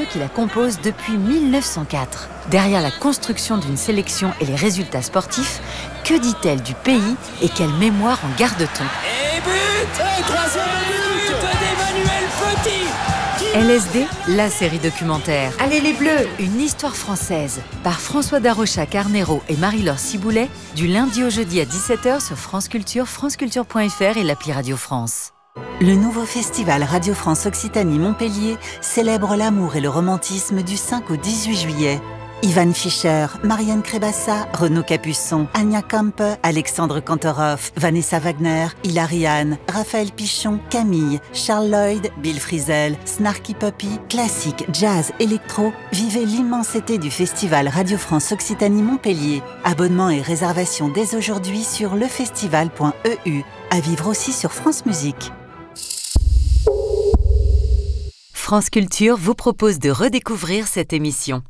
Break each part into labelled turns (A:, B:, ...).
A: qui la composent depuis 1904. Derrière la construction d'une sélection et les résultats sportifs, que dit-elle du pays et quelle mémoire en garde-t-on ?
B: Et but ! Troisième but d'Emmanuel Petit !
A: LSD, la série documentaire.
C: Allez les Bleus!
A: Une histoire française, par François Darocha-Carnero et Marie-Laure Ciboulet, du lundi au jeudi à 17h sur France Culture, franceculture.fr et l'appli Radio France.
D: Le nouveau festival Radio France Occitanie-Montpellier célèbre l'amour et le romantisme du 5 au 18 juillet. Ivan Fischer, Marianne Crébassa, Renaud Capuçon, Anya Kampe, Alexandre Kantorov, Vanessa Wagner, Hilary Hahn, Raphaël Pichon, Camille, Charles Lloyd, Bill Frisell, Snarky Puppy, classique, jazz, électro, vivez l'immensité du festival Radio France Occitanie-Montpellier. Abonnement et réservation dès aujourd'hui sur lefestival.eu. À vivre aussi sur France Musique.
A: France Culture vous propose de redécouvrir cette émission.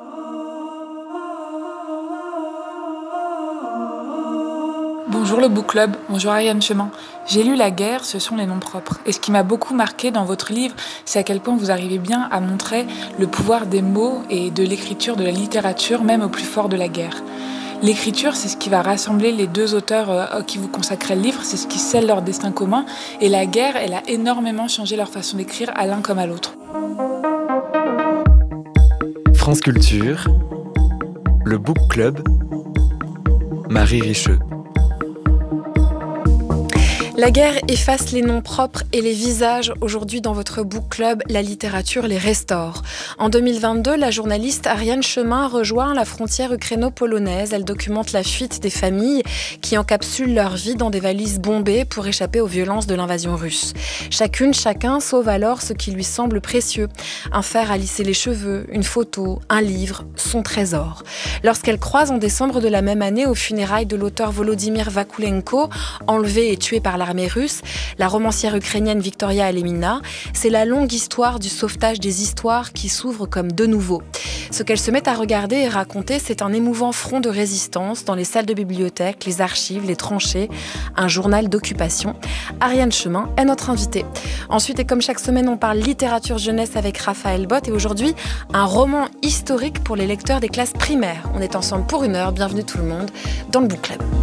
E: Bonjour le Book Club, bonjour Ariane Chemin. J'ai lu La guerre, ce sont les noms propres. Et ce qui m'a beaucoup marqué dans votre livre, c'est à quel point vous arrivez bien à montrer le pouvoir des mots et de l'écriture, de la littérature, même au plus fort de la guerre. L'écriture, c'est ce qui va rassembler les deux auteurs qui vous consacrez le livre, c'est ce qui scelle leur destin commun. Et la guerre, elle a énormément changé leur façon d'écrire à l'un comme à l'autre.
F: France Culture, le Book Club, Marie Richeux.
G: La guerre efface les noms propres et les visages. Aujourd'hui, dans votre book club, la littérature les restaure. En 2022, la journaliste Ariane Chemin rejoint la frontière ukraino-polonaise. Elle documente la fuite des familles qui encapsulent leur vie dans des valises bombées pour échapper aux violences de l'invasion russe. Chacun sauve alors ce qui lui semble précieux. Un fer à lisser les cheveux, une photo, un livre, son trésor. Lorsqu'elle croise en décembre de la même année aux funérailles de l'auteur Volodymyr Vakulenko, enlevé et tué par l'armée russe, la romancière ukrainienne Victoria Alemina, c'est la longue histoire du sauvetage des histoires qui s'ouvre comme de nouveau. Ce qu'elle se met à regarder et raconter, c'est un émouvant front de résistance dans les salles de bibliothèque, les archives, les tranchées, un journal d'occupation. Ariane Chemin est notre invitée. Ensuite, et comme chaque semaine, on parle littérature jeunesse avec Raphaël Bott et aujourd'hui, un roman historique pour les lecteurs des classes primaires. On est ensemble pour 1 heure. Bienvenue tout le monde dans le Book Club.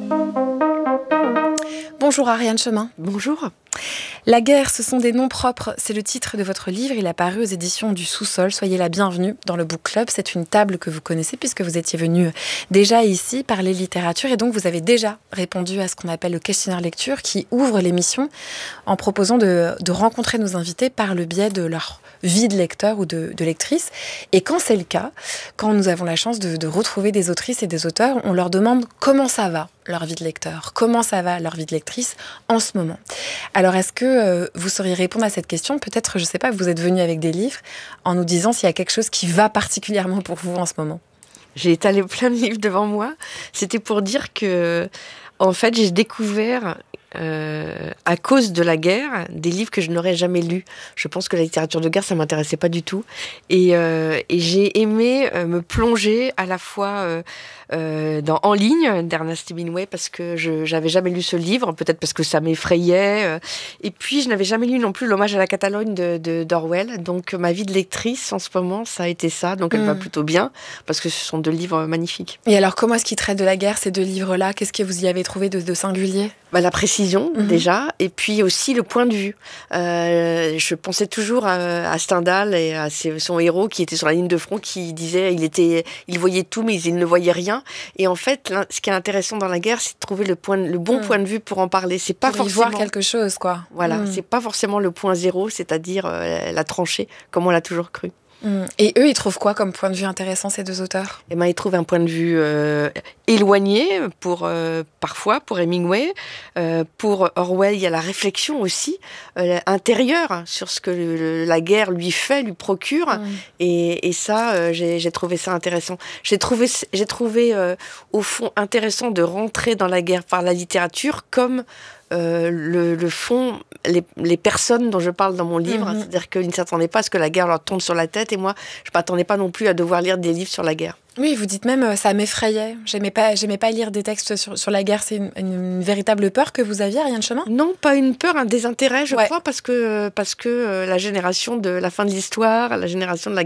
G: Bonjour Ariane Chemin.
C: Bonjour.
G: La guerre, ce sont des noms propres. C'est le titre de votre livre. Il est paru aux éditions du Sous-Sol. Soyez la bienvenue dans le Book Club. C'est une table que vous connaissez puisque vous étiez venu déjà ici parler littérature et donc vous avez déjà répondu à ce qu'on appelle le questionnaire lecture qui ouvre l'émission en proposant de rencontrer nos invités par le biais de leur vie de lecteur ou de lectrice. Et quand c'est le cas, quand nous avons la chance de retrouver des autrices et des auteurs, on leur demande comment ça va leur vie de lecteur, comment ça va leur vie de lectrice en ce moment. Alors est-ce que vous sauriez répondre à cette question ? Peut-être, je ne sais pas, vous êtes venu avec des livres en nous disant s'il y a quelque chose qui va particulièrement pour vous en ce moment.
C: J'ai étalé plein de livres devant moi. C'était pour dire que, en fait, j'ai découvert, à cause de la guerre, des livres que je n'aurais jamais lus. Je pense que la littérature de guerre, ça m'intéressait pas du tout. Et j'ai aimé me plonger à la fois dans En ligne d'Ernest Hemingway parce que j'avais jamais lu ce livre, peut-être parce que ça m'effrayait. Et puis, je n'avais jamais lu non plus L'hommage à la Catalogne d'Orwell. Donc, ma vie de lectrice, en ce moment, ça a été ça. Donc, elle va plutôt bien parce que ce sont 2 livres magnifiques.
G: Et alors, comment est-ce qu'ils traitent de la guerre, ces 2 livres-là ? Qu'est-ce que vous y avez trouvé de singulier ?
C: La précision, déjà, et puis aussi le point de vue. Je pensais toujours à Stendhal et à son héros qui était sur la ligne de front, qui disait il voyait tout, mais il ne voyait rien. Et en fait, ce qui est intéressant dans la guerre, c'est de trouver le bon point de vue pour en parler. C'est pas
G: pour y
C: forcément
G: voir quelque chose, quoi.
C: Voilà, c'est pas forcément le point zéro, c'est-à-dire la tranchée, comme on l'a toujours cru.
G: Et eux, ils trouvent quoi comme point de vue intéressant, ces 2 auteurs ?
C: Ils trouvent un point de vue éloigné, parfois, pour Hemingway. Pour Orwell, il y a la réflexion aussi intérieure sur ce que la guerre lui procure. Et ça, j'ai trouvé ça intéressant. J'ai trouvé au fond, intéressant de rentrer dans la guerre par la littérature comme le fond, les personnes dont je parle dans mon livre, c'est-à-dire qu'ils ne s'attendaient pas à ce que la guerre leur tombe sur la tête, et moi, je ne m'attendais pas non plus à devoir lire des livres sur la guerre.
G: Oui, vous dites même, ça m'effrayait. J'aimais pas lire des textes sur la guerre. C'est une véritable peur que vous aviez, Ariane Chemin ?
C: Non, pas une peur, un désintérêt, je crois, parce que la génération de la fin de l'histoire, la génération de la